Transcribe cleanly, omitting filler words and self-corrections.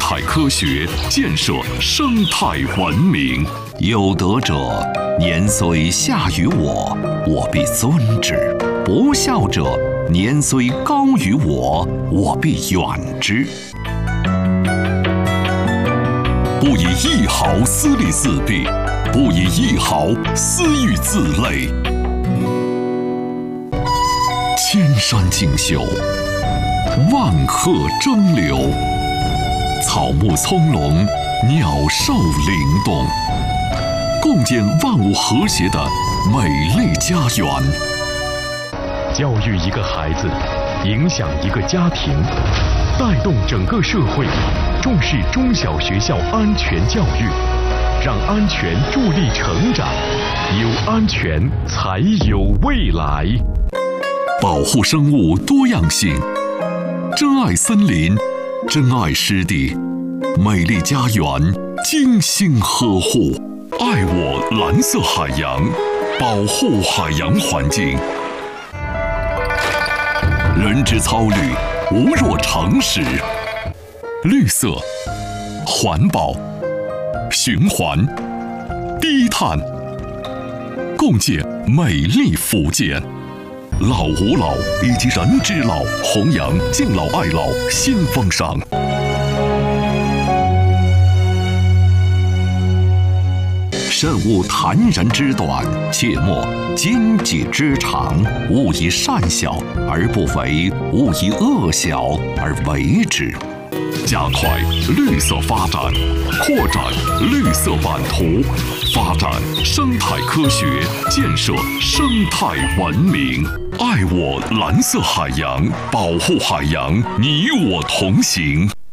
态科学，建设生态文明。有德者，年虽下于我，我必尊之；不孝者，年虽高于我，我必远之。不以一毫私利四弊，不以一毫私欲自累。千山竞秀，万壑争流，草木葱茏，鸟兽灵动，共建万物和谐的美丽家园。 教育一个孩子，影响一个家庭，带动整个社会，重视中小学校安全教育，让安全助力成长，有安全才有未来。 保护生物多样性，珍爱森林，珍爱湿地，美丽家园精心呵护。爱我蓝色海洋，保护海洋环境。人之操虑，无若常识。绿色、环保、循环、低碳，共建美丽福建。老吾老以及人之老，弘扬敬老爱老新风尚。慎勿谗人之短，切莫奸己之长。勿以善小而不为，勿以恶小而为之。加快绿色发展，扩展绿色版图，发展生态科学，建设生态文明。爱我蓝色海洋，保护海洋，你我同行。